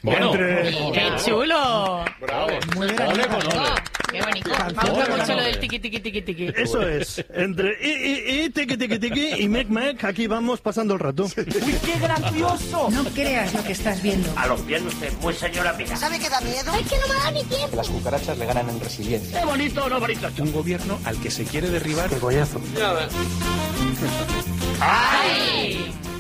Bueno, ¡Qué chulo! Bravo. ole con ole. ¡Qué bonito! Me gusta mucho lo del tiqui, tiqui, tiqui, tiqui. Eso es. Entre y tiqui, tiqui, tiqui y mec, mec, aquí vamos pasando el rato. ¡Uy, qué gracioso! No creas lo que estás viendo. A los pies usted, muy señora mía. ¿Sabe qué da miedo? ¡Es que no me da ni tiempo! Las cucarachas le ganan en resiliencia. ¡Qué bonito, no bonito! Un gobierno al que se quiere derribar. ¡Qué collazo! ¡Ay!